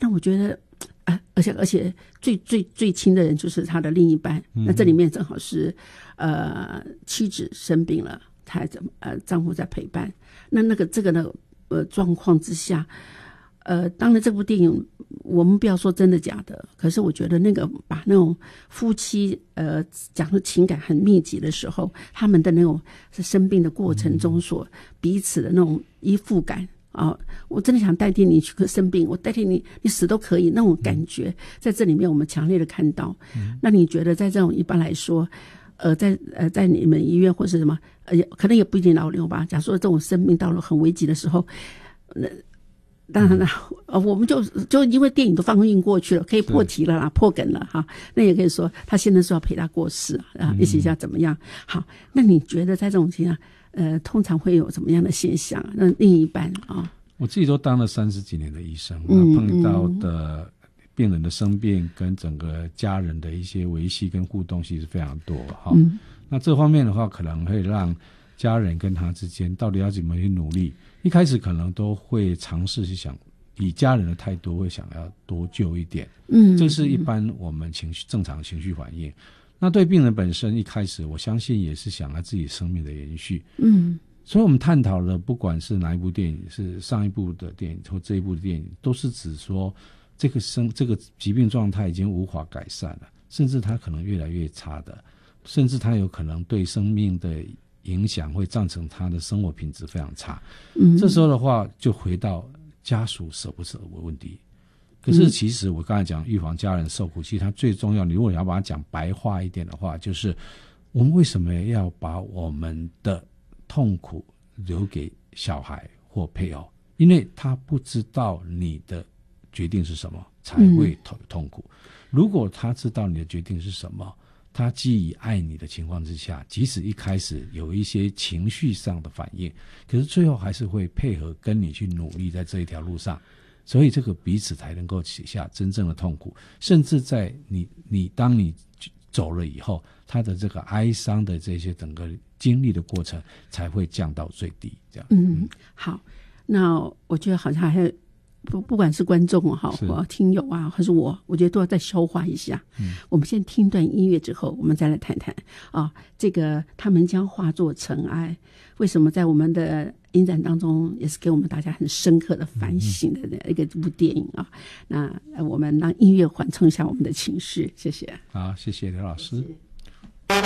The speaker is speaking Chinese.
那我觉得而且最亲的人就是他的另一半，那这里面正好是妻子生病了，他丈夫在陪伴，这个呢状况之下，当然这部电影我们不要说真的假的，可是我觉得那个把那种夫妻讲的情感很密集的时候，他们的那种生病的过程中所彼此的那种依附感啊，我真的想代替你去生病，我代替你死都可以，那种感觉在这里面我们强烈的看到。那你觉得在这种一般来说在你们医院或是什么可能也不一定老瘤吧，假如说这种生命到了很危急的时候，当然了，我们就因为电影都放映过去了，可以破题了啦，破梗了哈。那也可以说他现在说要陪他过世啊，一起下怎么样？好，那你觉得在这种情况通常会有什么样的现象？那另一半啊， 我自己都当了30几年的医生，碰到的病人的生病跟整个家人的一些维系跟互动其实非常多哈。那这方面的话，可能会让家人跟他之间到底要怎么去努力。一开始可能都会尝试去想，以家人的态度会想要多救一点，这是一般我们正常情绪反应。那对病人本身一开始我相信也是想要自己生命的延续，所以我们探讨了不管是哪一部电影，是上一部的电影或这一部的电影，都是指说这个疾病状态已经无法改善了，甚至它可能越来越差的，甚至它有可能对生命的影响会造成他的生活品质非常差。这时候的话就回到家属舍不舍的问题。可是其实我刚才讲预防家人受苦，其实它最重要，你如果要把它讲白话一点的话，就是我们为什么要把我们的痛苦留给小孩或配偶？因为他不知道你的决定是什么才会痛苦。如果他知道你的决定是什么，他基于爱你的情况之下，即使一开始有一些情绪上的反应，可是最后还是会配合跟你去努力在这一条路上，所以这个彼此才能够起下真正的痛苦，甚至在当你走了以后，他的这个哀伤的这些整个经历的过程才会降到最低。这样， 好，那我觉得好像还有不管是观众或听友啊，还是我觉得都要再消化一下。我们先听段音乐之后，我们再来谈谈这个他们将化作尘埃，为什么在我们的影展当中也是给我们大家很深刻的反省的一部电影啊。那我们让音乐缓冲一下我们的情绪，谢谢。 好，谢谢刘老师。谢谢。